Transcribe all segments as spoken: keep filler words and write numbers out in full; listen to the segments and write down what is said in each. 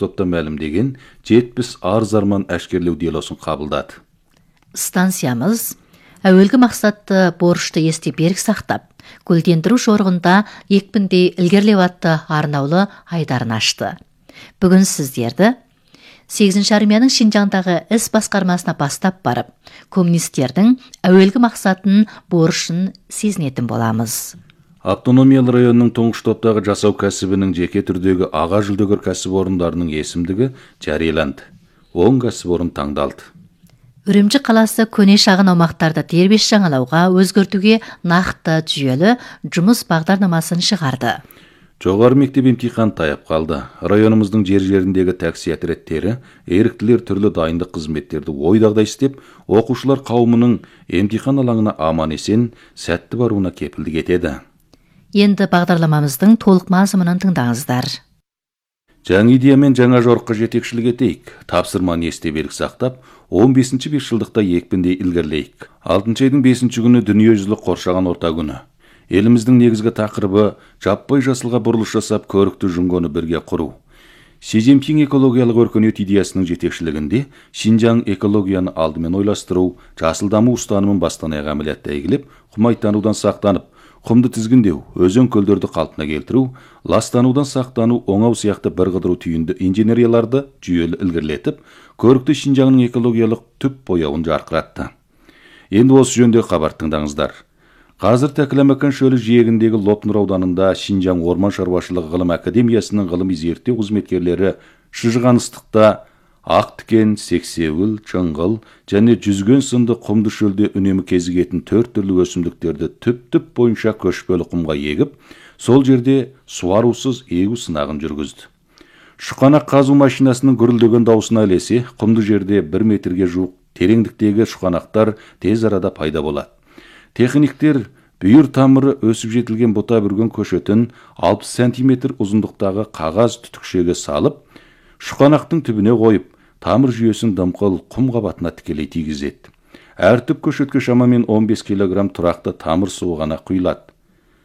топтан мәлімдеген жетпіс арыз-арман әшкерлеу делосын қабылдады. Станциямыз әуелгі мақсатты борышты есте берік сақтап, гүлдендіру жорығында екпіндей ілгерлеу атты арнаулы айдарын ашты. Бүгін сіздерді сегізінші армияның Шинжаңдағы іс басқармасына бастап барып, коммунистердің әуелгі мақсатын борышын сезінетін боламыз. Автономиялы районның тұңғыш топтағы жасау кәсібінің жеке түрдегі аға жүлдегер кәсіпорындарының есімдігі жарияланды. он кәсіпорын таңдалды. Үрімжі қаласы көне шағын аумақтарды дербес жаңалауға, өзгертуге нақты жүйелі жұмыс бағдарламасын шығарды. Жоғары мектеп емтихан таяп қалды. Районымыздың жер-жеріндегі такси отрядтері, еріктілер түрлі дайындық қызметтерді ойдағдай істеп, оқушылар қауымының емтихан алаңына аман-есен сәтті баруына кепілдік етеді. Енді бағдарламамыздың толық мазмұнын тыңдаңыздар. Жаңа идеямен жаңа жорыққа жетекшілік етейік. Тапсырманы есте берік сақтап, он бесінші бесжылдықта екпіндей ілгерлейік. алтыншы айдың бесінші күні дүниежүзілік қоршаған орта күні. Еліміздің негізгі тақырыбы жаппай жасылға бұрылыс жасап, көрікті жүнгені бірге құру. Си Цзиньпин экологиялық өркениет идеясының жетекшілігінде Шинжаң экологияны алдымен ойластыру, жасыл даму ұстанымын бастан аяқ әмілиятта әйгілеп, құмайтанудан сақтанып, құмды тізгіндеу, өзен көлдерді қалпына келтіру, ластанудан сақтану, оңау сияқты бірқыдыру түйінді инженерияларды жүйелі ілгерлетіп, көрікті Шинжаңның экологиялық түп бояуын жарқыратты. Енді осы жөнде хабар тыңдаңыздар. Қазір Тәкіламәкін шөлі жиегіндегі Лопнұр ауданында Шинжаң Орман шаруашылығы ғылым академиясының ғылыми зерттеу қызметкерлері шыжыған ыстықта ақ тікен, сексеуіл, чыңғыл және жүзген сынды құмды шөлде үнемі кезігетін төрт түрлі өсімдіктерді түп-түп бойынша көшпелі құмға егіп, сол жерде суарусыз егу сынағын жүргізді. Шұқанақ қазу машинасының гүрілдеген даусына ілесе, құмды жерде бір метрге жуық тереңдіктегі шұқанақтар тез арада пайда болады. Техниктер бүйір тамыры өсіп жетілген бұта бүрген көшетін алпыс сантиметр ұзындықтағы қағаз түтікшеге салып, шұқанақтың түбіне қойып, тамыр жүйесін дымқыл құм қабатына тікелей тигізеді. Әр түп көшетке шамамен он бес килограмм тұрақты тамыр суы ғана құйылады.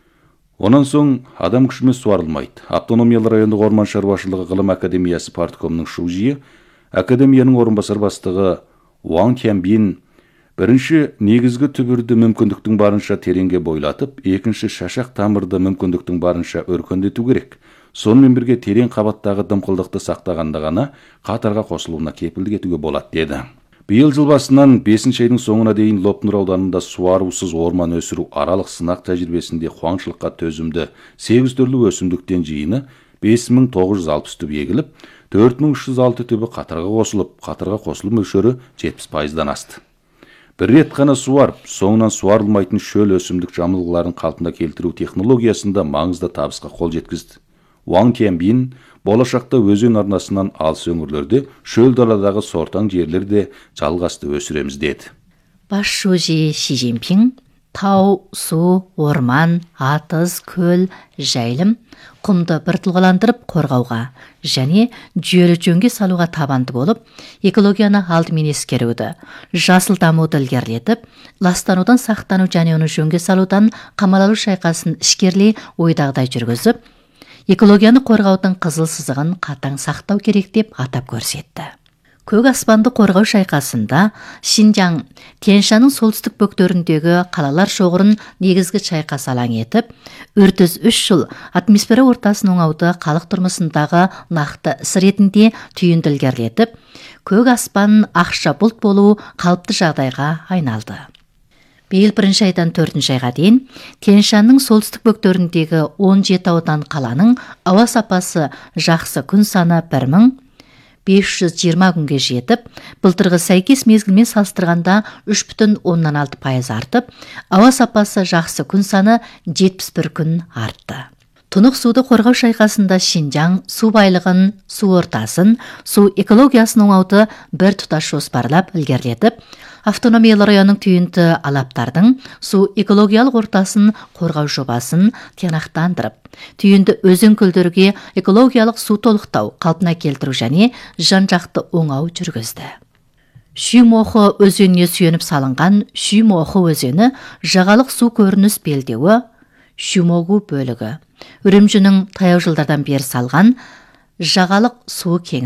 Онан соң адам күшімен суарылмайды. Автономиялы райондық орман шаруашылығы ғылым академиясы парткомының шужиы, академияның орынбасар бастығы Уаң Тянбин бірінші негізгі түбірді мүмкіндіктің барынша тереңге бойлатып, екінші шашақ тамырды мүмкіндіктің барынша өркендету керек. Сонымен бірге терең қабаттағы дымқылдықты сақтағанда ғана қатарға қосылуына кепілдік етуге болады деді. Биыл жыл басынан бесінші айдың соңына дейін Лопнұр ауданында суарусыз орман өсіру аралық сынақ тәжірибесінде қуаңшылыққа төзімді сегіз түрлі өсімдіктен жиыны бес мың тоғыз жүз алпыс түп егіліп, төрт мың үш жүз алты түбі қатарға қосылып, қатарға қосылу мөлшері жетпіс пайыздан асты. Бір рет қана суарып, соңынан суарылмайтын шөл өсімдік жамылғыларын қалпына келтіру технологиясында маңызды табысқа қол жеткізді. Уаң Тянбин болашақта өзен арнасынан алыс өңірлерде шөл даладағы сортаң жерлерде жалғасты өсіреміз деді. Бас шужи Си Цзиньпин тау, су, орман, атыз, көл, жайылым, құмды біртұлғаландырып қорғауға және жүйелі жөнге салуға табанды болып, экологияны алдымен ескеруді, жасыл дамуды ілгерлетіп, ластанудан сақтану және оны жөнге салудан қамалалу шайқасын ішкерлей ойдағдай жүргізіп, экологияны қорғаудың қызыл сызығын қатаң сақтау керек деп атап көрсетті. Көк аспанды қорғау шайқасында Шинжаң Тянь-Шанның солтүстік бөктеріндегі қалалар шоғырын негізгі шайқас алаң етіп, үртіз үш жыл атмосфера ортасын оңауды халық тұрмысындағы нақты іс ретінде түйінді ілгерлетіп, көк аспан ақша бұлт болу қалыпты жағдайға айналды. Биыл бірінші айдан төртінші айға дейін Тянь-Шанның солтүстік бөктеріндегі он жеті аудан қаланың ауа сапасы жақсы күн саны бір мың бес жүз жиырма күнге жетіп, былтырғы сәйкес мезгілмен салыстырғанда үш бүтін оннан алты пайыз артып, ауа сапасы жақсы күн саны жетпіс бір күн артты. Тұнық суды қорғау шайқасында Шинжаң су байлығын, су ортасын, су экологиясын оңауды бір тұтас жоспарлап ілгерлетіп, автономиялы районның түйінті алаптардың су экологиялық ортасын қорғау жобасын тиянақтандырып, түйінді өзен көлдерге экологиялық су толықтау, қалпына келтіру және жан-жақты оңау жүргізді. Шүмохы өзеніне сүйеніп салынған Шүмохы өзені жағалық су көрініс белдеуі Шүмогу бөлігі. Үрімжінің таяу жылдардан бері салған жағалық су кеңістігі.